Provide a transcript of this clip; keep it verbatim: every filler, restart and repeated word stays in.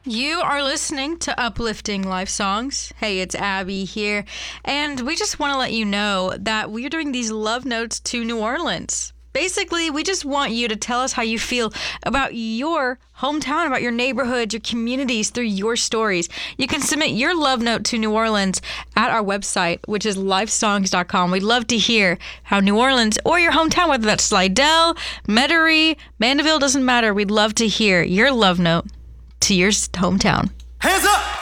You are listening to Uplifting Life Songs. Hey, it's Abby here, and we just want to let you know that we're doing these love notes to New Orleans. Basically, we just want you to tell us how you feel about your hometown, about your neighborhood, your communities through your stories. You can submit your love note to New Orleans at our website, which is lifesongs dot com. We'd love to hear how New Orleans or your hometown, whether that's Slidell, Metairie, Mandeville, doesn't matter. We'd love to hear your love note to your hometown. Hands up!